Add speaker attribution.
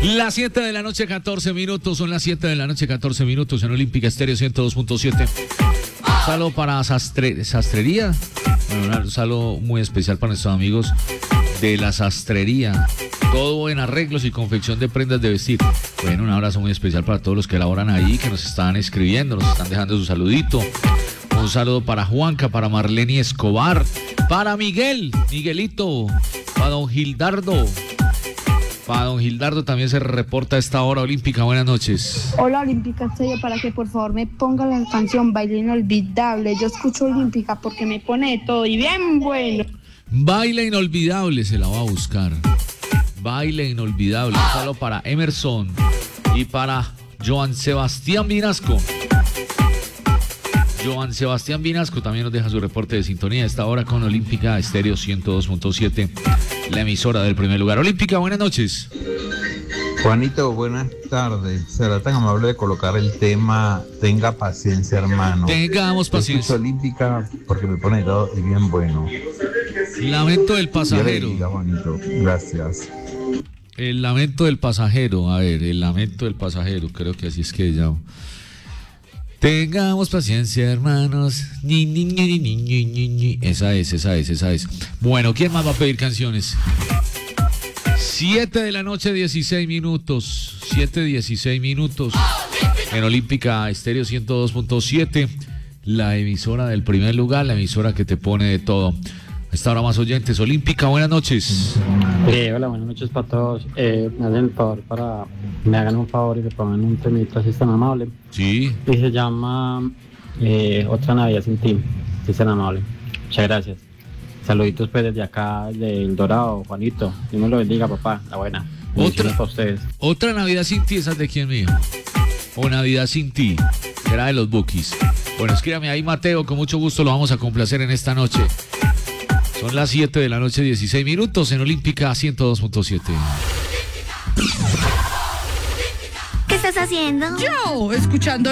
Speaker 1: Las 7 de la noche, 14 minutos. Son las 7 de la noche, 14 minutos en Olímpica Estéreo 102.7. Saludo para Sastrería. Bueno, un saludo muy especial para nuestros amigos de la Sastrería. Todo en arreglos y confección de prendas de vestir. Bueno, un abrazo muy especial para todos los que laboran ahí, que nos están escribiendo, nos están dejando su saludito. Un saludo para Juanca, para Marlene Escobar, para Miguelito, para don Gildardo. Para don Gildardo también se reporta a esta hora olímpica. Buenas noches.
Speaker 2: Hola Olímpica Estéreo, para que por favor me ponga la canción Baile Inolvidable. Yo escucho Olímpica porque me pone de todo y bien bueno.
Speaker 1: Baile Inolvidable, se la va a buscar. Baile Inolvidable. Un saludo para Emerson y para Joan Sebastián Vinasco. Joan Sebastián Vinasco también nos deja su reporte de sintonía a esta hora con Olímpica Estéreo 102.7, la emisora del primer lugar. Olímpica, buenas noches.
Speaker 3: Juanito, buenas tardes. Será tan amable de colocar el tema Tenga paciencia, hermano.
Speaker 1: Tengamos paciencia.
Speaker 3: Olímpica porque me pone todo y bien bueno.
Speaker 1: Lamento del pasajero.
Speaker 3: Diga, Juanito. Gracias.
Speaker 1: El lamento del pasajero. A ver, el lamento del pasajero. Creo que así es que llamo. Tengamos paciencia, hermanos. Esa es. Bueno, ¿quién más va a pedir canciones? 7 de la noche, 16 minutos. 7:16 minutos. En Olímpica Estéreo 102.7. La emisora del primer lugar, la emisora que te pone de todo. A esta hora más oyentes. Olímpica, buenas noches.
Speaker 4: Hola, buenas noches para todos. Me hacen el favor me hagan un favor y me pongan un temita así tan amable.
Speaker 1: Sí.
Speaker 4: Y se llama Otra Navidad sin ti. Si tan amable. Muchas gracias. Saluditos pues desde acá del Dorado, Juanito. Dios me lo bendiga, papá. La buena.
Speaker 1: Otra
Speaker 4: para ustedes.
Speaker 1: Otra Navidad sin ti, ¿esa es de quién, mío? O Navidad sin ti. Será de los Bookies. Bueno, escríbame ahí, Mateo. Con mucho gusto lo vamos a complacer en esta noche. Son las 7 de la noche, 16 minutos en Olímpica 102.7.
Speaker 5: ¿Qué estás haciendo?
Speaker 6: Yo, escuchando